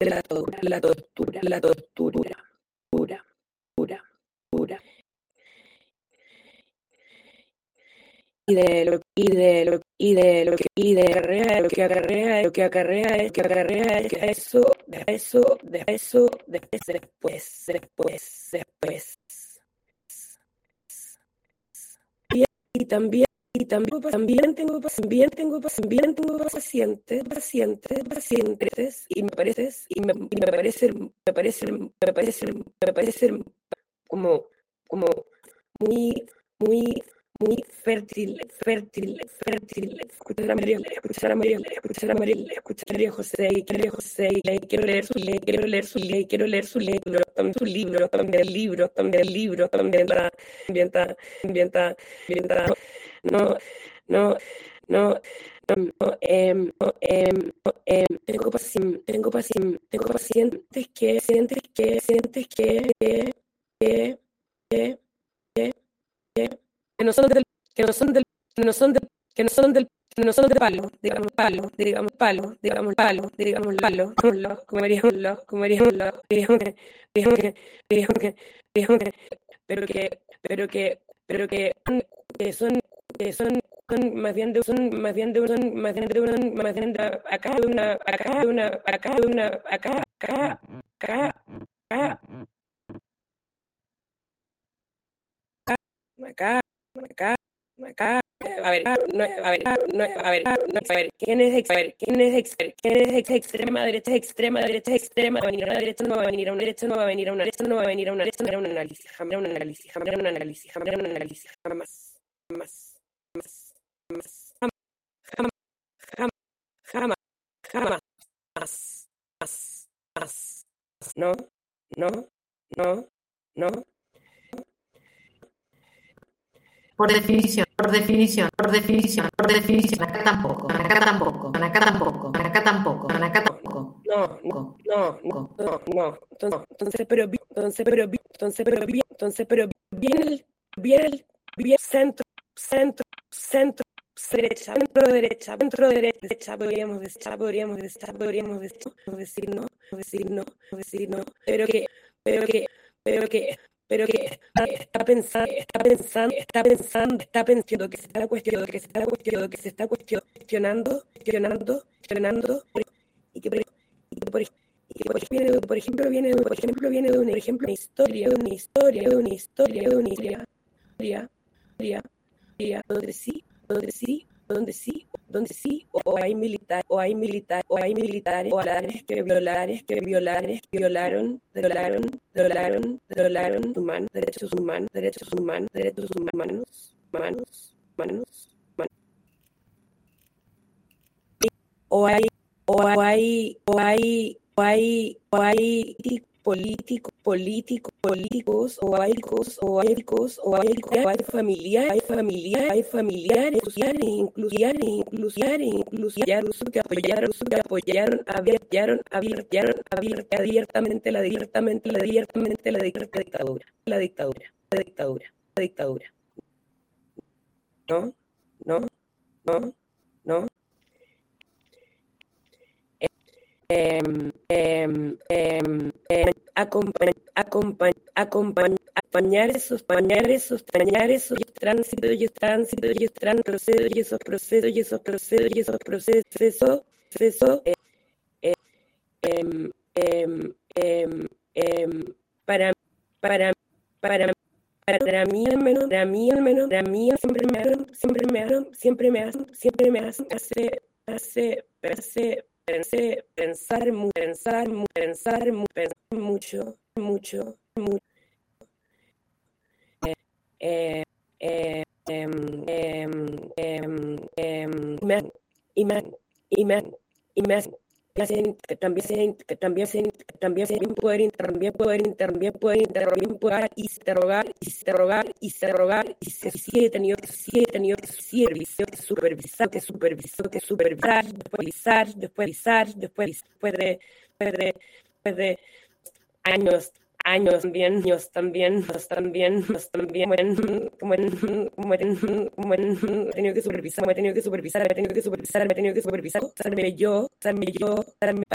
la tortura, pura, pura, pura. Y de lo que acarrea es que eso después. Y también tengo pacientes y me parece como muy muy fértil, escuchar a María José, y quiero leer su ley, no, no, no, tengo pacientes que no son del palo, como pero que son más bien de acá, ¿quién es extrema derecha, va a venir a una derecha, no va a venir a una derecha, no va a venir a una derecha, no va a venir a una derecha, no va a venir a un análisis, jamás, no, no, Por definición, acá tampoco. No. Entonces, pero bien centro, derecha, podríamos decir no, pero que está pensando que se está cuestionando, y que por ejemplo viene de una historia, donde sí, o hay militares que violaron derechos humanos, o hay políticos o hay familiares incluso que apoyaron abiertamente la dictadura. No. Acompañar esos procesos para mí al menos siempre me hacen pensar mucho. Y me hacen que también poder interrogar y sigue tenido que supervisar, después de años también, como he tenido que supervisar,